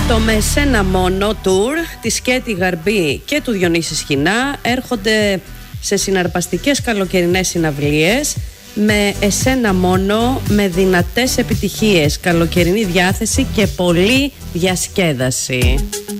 Το «Με εσένα μόνο» tour της Κέτη Γαρμπή και του Διονύση Σχοινά έρχονται σε συναρπαστικές καλοκαιρινές συναυλίες με εσένα μόνο, με δυνατές επιτυχίες, καλοκαιρινή διάθεση και πολλή διασκέδαση.